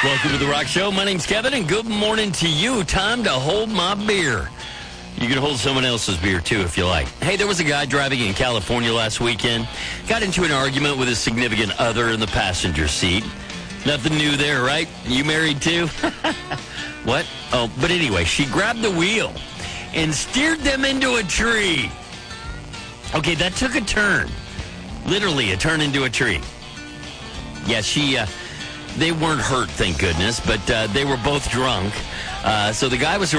Welcome to The Rock Show. My name's Kevin, and good morning to you. Time to hold my beer. You can hold someone else's beer, too, if you like. Hey, there was a guy driving in California last weekend. Got into an argument with his significant other in the passenger seat. Nothing new there, right? You married, too? What? Oh, but anyway, she grabbed the wheel and steered them into a tree. Okay, that took a turn. Literally a turn into a tree. Yeah, they weren't hurt, thank goodness, but they were both drunk. So the guy was